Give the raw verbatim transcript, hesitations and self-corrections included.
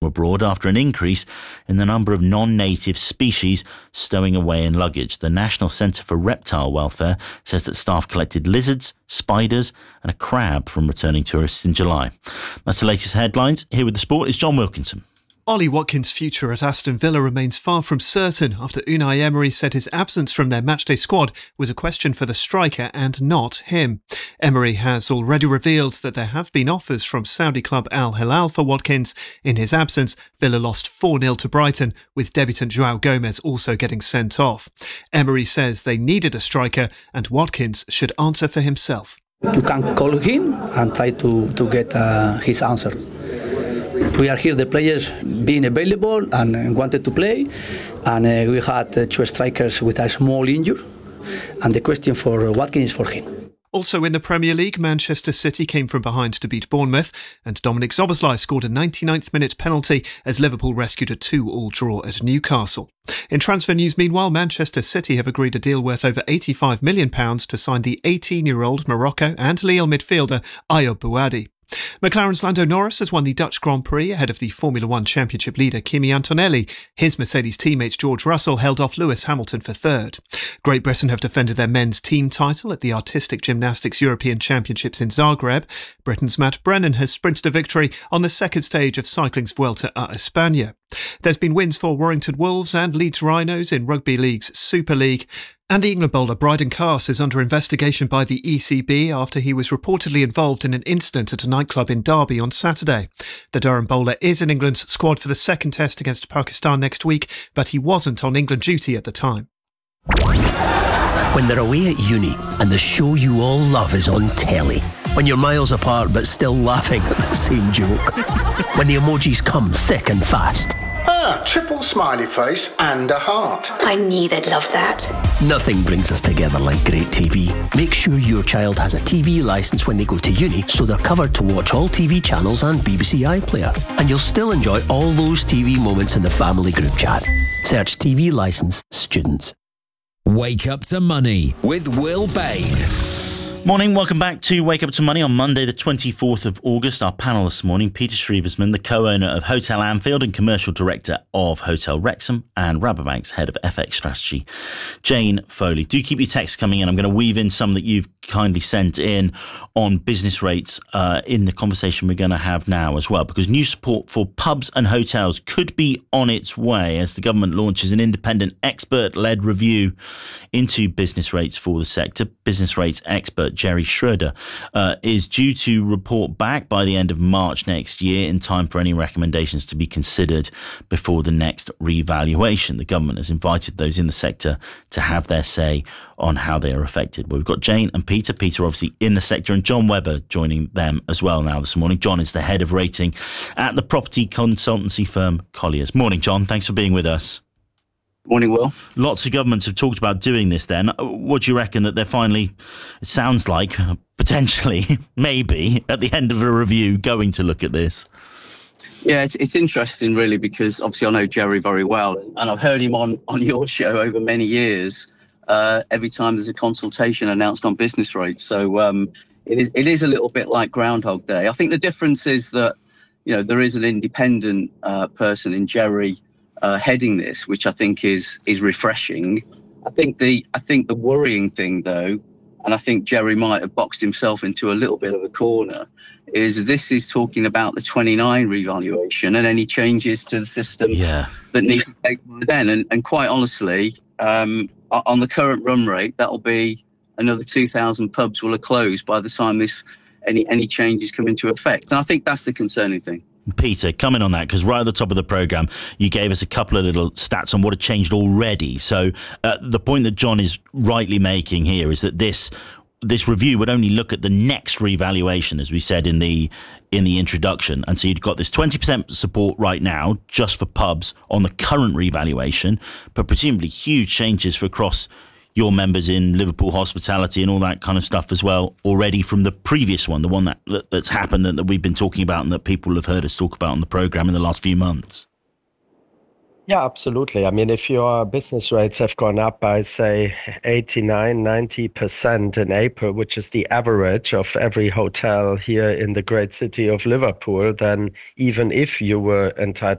abroad after an increase in the number of non-native species stowing away in luggage. The National Centre for Reptile Welfare says that staff collected lizards, spiders and a crab from returning tourists in July. That's the latest headlines. Here with the sport is John Wilkinson. Ollie Watkins' future at Aston Villa remains far from certain after Unai Emery said his absence from their matchday squad was a question for the striker and not him. Emery has already revealed that there have been offers from Saudi club Al Hilal for Watkins. In his absence, Villa lost four nil to Brighton, with debutant João Gomez also getting sent off. Emery says they needed a striker and Watkins should answer for himself. You can call him and try to, to get uh, his answer. We are here, the players being available and wanted to play, and uh, we had uh, two strikers with a small injury, and the question for Watkins is for him. Also in the Premier League, Manchester City came from behind to beat Bournemouth, and Dominic Szoboszlai scored a ninety-ninth minute penalty as Liverpool rescued a two all draw at Newcastle. In transfer news, meanwhile, Manchester City have agreed a deal worth over eighty-five million pounds to sign the eighteen-year-old Morocco and Lille midfielder Ayoub Bouadi. McLaren's Lando Norris has won the Dutch Grand Prix ahead of the Formula One Championship leader Kimi Antonelli. His Mercedes teammate George Russell held off Lewis Hamilton for third. Great Britain have defended their men's team title at the Artistic Gymnastics European Championships in Zagreb. Britain's Matt Brennan has sprinted a victory on the second stage of cycling's Vuelta a España. There's been wins for Warrington Wolves and Leeds Rhinos in Rugby League's Super League. And the England bowler Bryden Carse is under investigation by the E C B after he was reportedly involved in an incident at a nightclub in Derby on Saturday. The Durham bowler is in England's squad for the second test against Pakistan next week, but he wasn't on England duty at the time. When they're away at uni and the show you all love is on telly. When you're miles apart but still laughing at the same joke. When the emojis come thick and fast. Ah, triple smiley face and a heart. I knew they'd love that. Nothing brings us together like great T V. Make sure your child has a T V licence when they go to uni so they're covered to watch all T V channels and B B C iPlayer. And you'll still enjoy all those T V moments in the family group chat. Search T V licence students. Wake Up to Money with Will Bain. Morning, welcome back to Wake Up to Money on Monday the twenty-fourth of August. Our panel this morning, Peter Shrieversman, the co-owner of Hotel Anfield and commercial director of Hotel Wrexham, and Rabobank's head of F X strategy, Jane Foley. Do keep your texts coming in. I'm going to weave in some that you've kindly sent in on business rates uh, in the conversation we're going to have now as well, because new support for pubs and hotels could be on its way as the government launches an independent expert-led review into business rates for the sector. Business rates expert Jerry Schroeder uh, is due to report back by the end of March next year in time for any recommendations to be considered before the next revaluation. The government has invited those in the sector to have their say on how they are affected. Well, we've got Jane and Peter. Peter obviously in the sector, and John Webber joining them as well now this morning. John is the head of rating at the property consultancy firm Colliers. Morning, John. Thanks for being with us. Morning, Will. Lots of governments have talked about doing this then. What do you reckon that they're finally, it sounds like, potentially, maybe, at the end of a review, going to look at this? Yeah, it's, it's interesting, really, because obviously I know Jerry very well, and I've heard him on, on your show over many years, uh, every time there's a consultation announced on business rates. So um, it is it is a little bit like Groundhog Day. I think the difference is that, you know, there is an independent uh, person in Jerry Uh, heading this, which I think is is refreshing. I think the I think the worrying thing, though, and I think Jerry might have boxed himself into a little bit of a corner, is this is talking about the twenty-nine revaluation and any changes to the system yeah. that need to take place then. And, and quite honestly, um, on the current run rate, that'll be another two thousand pubs will have closed by the time this any any changes come into effect. And I think that's the concerning thing. Peter, coming on that, because right at the top of the programme, you gave us a couple of little stats on what had changed already. So uh, the point that John is rightly making here is that this this review would only look at the next revaluation, as we said in the in the introduction. And so you've got this twenty percent support right now just for pubs on the current revaluation, but presumably huge changes for across your members in Liverpool hospitality and all that kind of stuff as well already from the previous one, the one that that's happened and that we've been talking about and that people have heard us talk about on the programme in the last few months. Yeah, absolutely. I mean, if your business rates have gone up by, say, eighty-nine, ninety percent in April, which is the average of every hotel here in the great city of Liverpool, then even if you were entitled